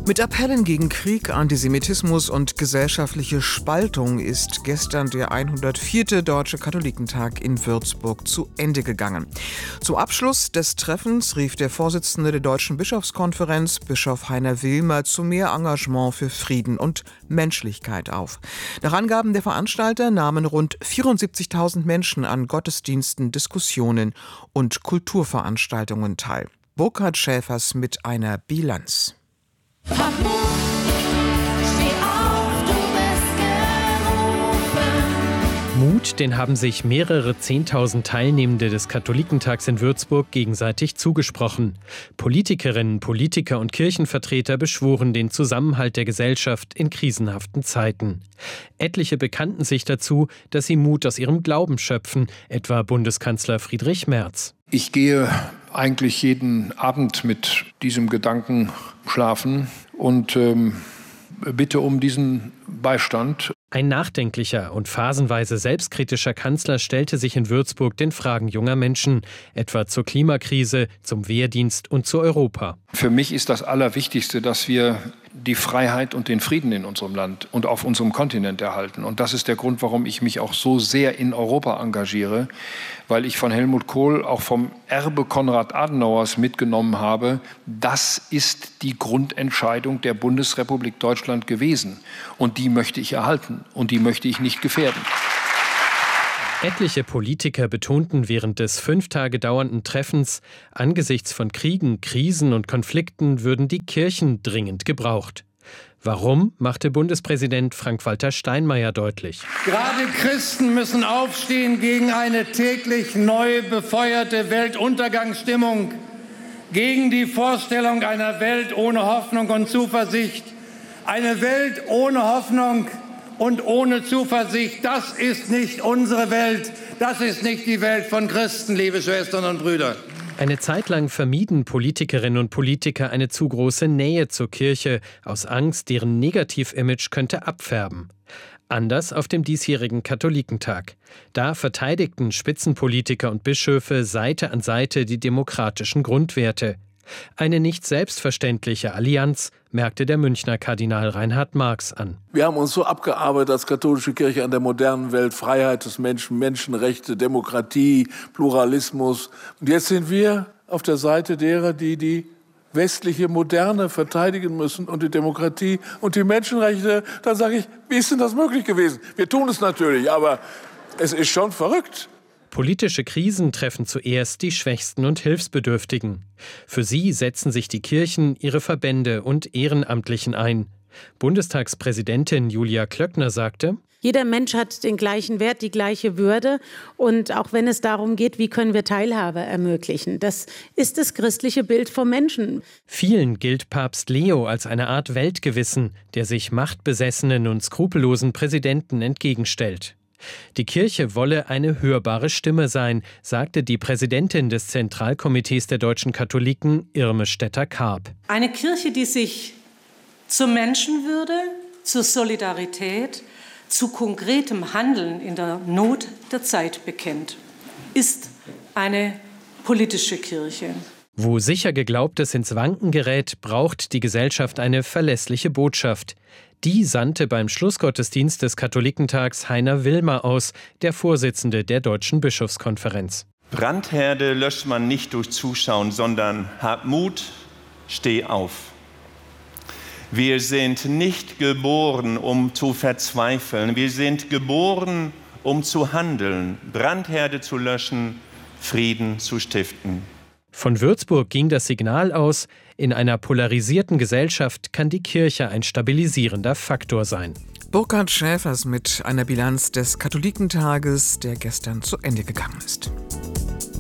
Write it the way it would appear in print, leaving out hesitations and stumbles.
Mit Appellen gegen Krieg, Antisemitismus und gesellschaftliche Spaltung ist gestern der 104. Deutsche Katholikentag in Würzburg zu Ende gegangen. Zum Abschluss des Treffens rief der Vorsitzende der Deutschen Bischofskonferenz, Bischof Heiner Wilmer, zu mehr Engagement für Frieden und Menschlichkeit auf. Nach Angaben der Veranstalter nahmen rund 74.000 Menschen an Gottesdiensten, Diskussionen und Kulturveranstaltungen teil. Burkhard Schäfers mit einer Bilanz. Hab Mut, steh auf, du bist gerufen. Mut, den haben sich mehrere 10.000 Teilnehmende des Katholikentags in Würzburg gegenseitig zugesprochen. Politikerinnen, Politiker und Kirchenvertreter beschworen den Zusammenhalt der Gesellschaft in krisenhaften Zeiten. Etliche bekannten sich dazu, dass sie Mut aus ihrem Glauben schöpfen, etwa Bundeskanzler Friedrich Merz. Ich gehe eigentlich jeden Abend mit diesem Gedanken schlafen und bitte um diesen Beistand. Ein nachdenklicher und phasenweise selbstkritischer Kanzler stellte sich in Würzburg den Fragen junger Menschen, etwa zur Klimakrise, zum Wehrdienst und zu Europa. Für mich ist das Allerwichtigste, dass wir die Freiheit und den Frieden in unserem Land und auf unserem Kontinent erhalten. Und das ist der Grund, warum ich mich auch so sehr in Europa engagiere, weil ich von Helmut Kohl, auch vom Erbe Konrad Adenauers mitgenommen habe, das ist die Grundentscheidung der Bundesrepublik Deutschland gewesen. Und die möchte ich erhalten und die möchte ich nicht gefährden. Etliche Politiker betonten während des 5 Tage dauernden Treffens, angesichts von Kriegen, Krisen und Konflikten würden die Kirchen dringend gebraucht. Warum, machte Bundespräsident Frank-Walter Steinmeier deutlich. Gerade Christen müssen aufstehen gegen eine täglich neu befeuerte Weltuntergangsstimmung, gegen die Vorstellung einer Welt ohne Hoffnung und Zuversicht. Eine Welt ohne Hoffnung und ohne Zuversicht, das ist nicht unsere Welt, das ist nicht die Welt von Christen, liebe Schwestern und Brüder. Eine Zeit lang vermieden Politikerinnen und Politiker eine zu große Nähe zur Kirche, aus Angst, deren Negativimage könnte abfärben. Anders auf dem diesjährigen Katholikentag. Da verteidigten Spitzenpolitiker und Bischöfe Seite an Seite die demokratischen Grundwerte. Eine nicht selbstverständliche Allianz, merkte der Münchner Kardinal Reinhard Marx an. Wir haben uns so abgearbeitet als katholische Kirche an der modernen Welt, Freiheit des Menschen, Menschenrechte, Demokratie, Pluralismus. Und jetzt sind wir auf der Seite derer, die die westliche Moderne verteidigen müssen und die Demokratie und die Menschenrechte. Dann sage ich, wie ist denn das möglich gewesen? Wir tun es natürlich, aber es ist schon verrückt. Politische Krisen treffen zuerst die Schwächsten und Hilfsbedürftigen. Für sie setzen sich die Kirchen, ihre Verbände und Ehrenamtlichen ein. Bundestagspräsidentin Julia Klöckner sagte: Jeder Mensch hat den gleichen Wert, die gleiche Würde. Und auch wenn es darum geht, wie können wir Teilhabe ermöglichen, das ist das christliche Bild vom Menschen. Vielen gilt Papst Leo als eine Art Weltgewissen, der sich machtbesessenen und skrupellosen Präsidenten entgegenstellt. Die Kirche wolle eine hörbare Stimme sein, sagte die Präsidentin des Zentralkomitees der deutschen Katholiken, Irme Stetter-Karp. Eine Kirche, die sich zur Menschenwürde, zur Solidarität, zu konkretem Handeln in der Not der Zeit bekennt, ist eine politische Kirche. Wo sicher Geglaubtes ins Wanken gerät, braucht die Gesellschaft eine verlässliche Botschaft. Die sandte beim Schlussgottesdienst des Katholikentags Heiner Wilmer aus, der Vorsitzende der Deutschen Bischofskonferenz. Brandherde löscht man nicht durch Zuschauen, sondern hab Mut, steh auf. Wir sind nicht geboren, um zu verzweifeln. Wir sind geboren, um zu handeln, Brandherde zu löschen, Frieden zu stiften. Von Würzburg ging das Signal aus, in einer polarisierten Gesellschaft kann die Kirche ein stabilisierender Faktor sein. Burkhard Schäfers mit einer Bilanz des Katholikentages, der gestern zu Ende gegangen ist.